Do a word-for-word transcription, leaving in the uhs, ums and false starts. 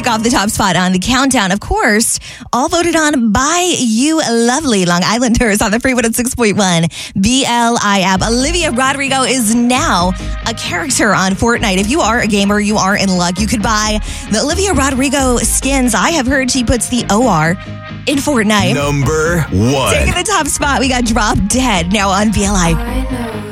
off the top spot on the countdown. Of course, all voted on by you lovely Long Islanders on the Free one oh six point one B L I app. Olivia Rodrigo is now a character on Fortnite. If you are a gamer, you are in luck. You could buy the Olivia Rodrigo skins. I have heard she puts the O R in Fortnite. Number one. Taking the top spot, we got Drop Dead now on B L I.